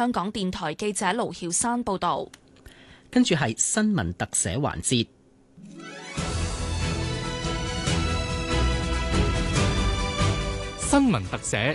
香港電台記者盧曉山報道。 跟住係新聞特寫環節。 新聞特寫。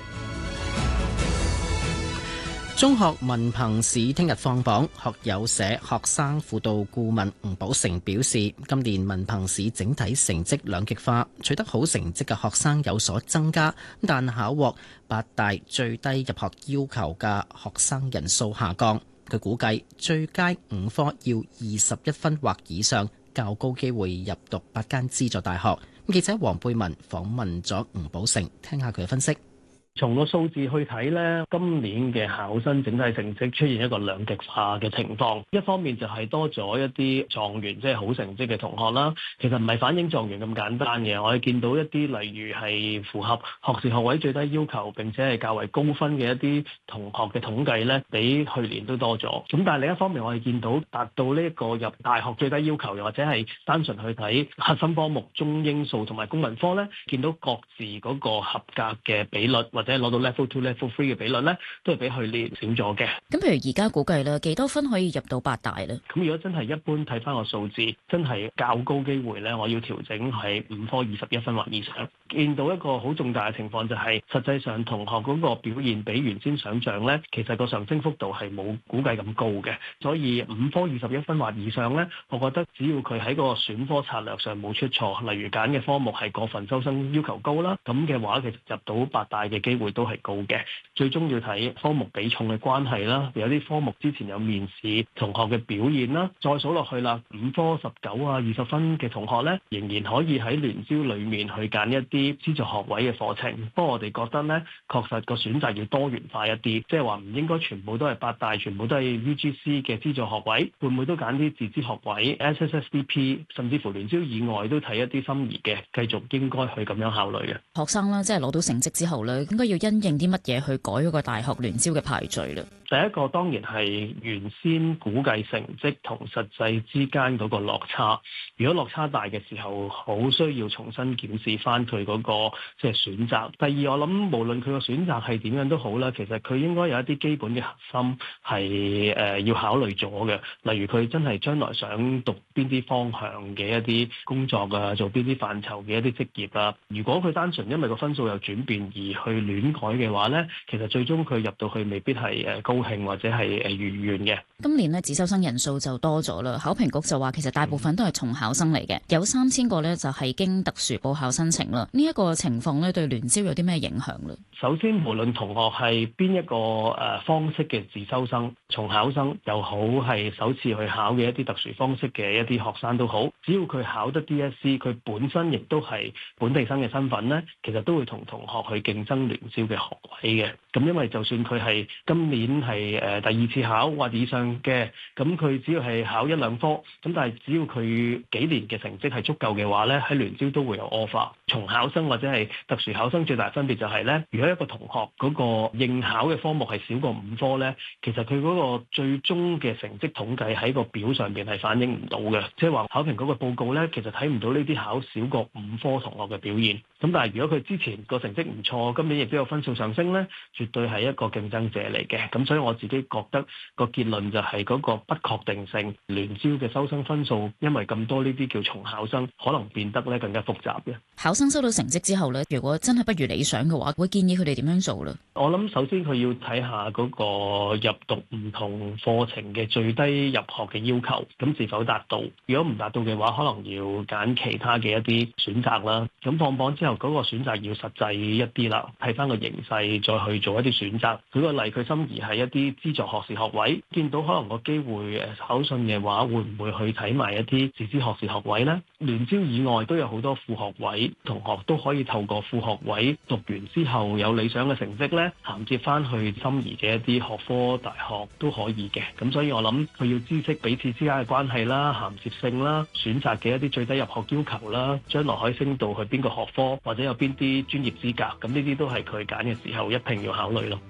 中學文憑試聽日放榜，學友社學生輔導顧問吳寶成表示，今年文憑試整體成績兩極化，取得好成績嘅學生有所增加，但考獲八大最低入學要求嘅學生人數下降。佢估計最佳5科要21分或以上，較高機會入讀8間資助大學。記者黃貝文訪問咗吳寶成，聽下佢嘅分析。 從個數字去睇呢，今年嘅考生整體成績出現一個兩極化嘅情況。一方面就係多咗一啲狀元，即係好成績嘅同學啦。其實唔係反映狀元咁簡單嘅，我哋見到一啲例如係符合學士學位最低要求並且係較為高分嘅一啲同學嘅統計呢，比去年都多咗。咁但係另一方面，我哋見到達到呢一個入大學最低要求，又或者係單純去睇核心科目中英數同埋公民科呢，見到各自嗰個合格嘅比率或者攞到 level 2、level 3嘅比率咧，都係比去年少咗嘅。 咁譬如而家估計咧，幾多分可以入到八大咧？ 咁如果真係一般睇翻個數字，真係較高機會咧，我要調整係5科21分或以上。見到一個好重大嘅情況就係，實際上同學嗰個表現比原先想像咧，其實個上升幅度係冇估計咁高嘅。所以5科21分或以上咧，我覺得只要佢喺個選科策略上冇出錯，例如揀嘅科目係過分收生要求高啦，咁嘅話其實入到八大嘅機會都係高嘅。最終要睇科目比重嘅關係啦，有啲科目之前有面試同學嘅表現啦，再數落去啦，5科19啊20分嘅同學咧，仍然可以喺聯招裡面去揀一啲資助學位嘅課程。不過我哋覺得咧，確實個選擇要多元化一啲，即係話唔應該全部都係八大，全部都係 UGC 嘅資助學位，會唔會都揀啲自資學位 SSSDP， 甚至乎聯招以外都睇一啲心儀嘅，繼續應該去咁樣考慮嘅學生啦，即係攞到成績之後咧，應該要因應啲乜嘢去改嗰個大學聯招嘅排序啦。 第一個當然係原先估計成績同實際之間嗰個落差，如果落差大嘅時候，好需要重新檢視翻佢嗰個即係選擇。第二，我諗無論佢個選擇係點樣都好啦，其實佢應該有一啲基本嘅核心係要考慮咗嘅，例如佢真係將來想讀邊啲方向嘅一啲工作啊，做邊啲範疇嘅一啲職業啊。如果佢單純因為個分數有轉變而去亂改嘅話呢，其實最終佢入到去未必係高興或者係如願嘅。 今年呢，自修生人數就多咗啦。考評局就話其實大部分都係重考生嚟嘅，有3000個呢就係經特殊報考申請啦。呢一個情況呢，對聯招有啲咩影響咧？ 首先，無論同學係邊一個方式嘅自修生、重考生又好，係首次去考嘅一啲特殊方式嘅一啲學生都好，只要佢考得 DSE， 佢本身亦都係本地生嘅身份呢，其實都會同同學去競爭聯招嘅學位嘅。咁因為就算佢係今年係第2次考或以上嘅，咁佢只要係考1-2科，咁但係只要佢幾年嘅成績係足夠嘅話呢，喺聯招都會有 offer。重考生或者係特殊考生最大分別就係呢，如果一個同學嗰個應考嘅科目係少過5科呢，其實佢嗰個最終嘅成績統計喺個表上邊係反映唔到嘅，即係話考評局嘅報告呢，其實睇唔到呢啲考少過5科同學嘅表現。咁但係如果佢之前個成績唔錯，今年亦都有分數上升呢，絕對係一個競爭者嚟嘅。咁所以我自己覺得個結論就係嗰個不確定性，聯招嘅收生分數因為咁多呢啲叫重考生，可能變得咧更加複雜嘅。 考生收到成績之後咧，如果真係不如理想嘅話，會建議佢哋點樣做咧？ 我諗首先佢要睇下嗰個入讀唔同課程嘅最低入學嘅要求，咁是否達到？如果唔達到嘅話，可能要揀其他嘅一啲選擇啦。咁放榜之後嗰個選擇要實際一啲啦，睇翻個形勢再去做一啲選擇。舉個例，佢心儀係一啲資助學士學位，見到可能個機會考信嘅話，會唔會去睇埋一啲自資學士學位呢？聯招以外都有好多副學位，同學都可以透過副學位讀完之後有理想嘅成績呢，銜接翻去心儀嘅一啲學科大學都可以嘅。咁所以我諗佢要知悉彼此之間嘅關係啦、銜接性啦、選擇嘅一啲最低入學要求啦，將來可以升到去邊個學科或者有邊啲專業資格，咁呢啲都係佢揀嘅時候一併要考慮咯。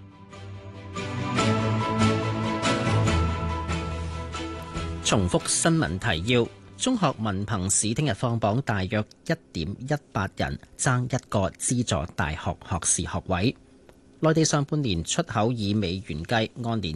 重複新聞提要：中學文憑試聽日放榜，大約1.18人爭一個資助大學學士學位。內地上半年出口以美元計，按年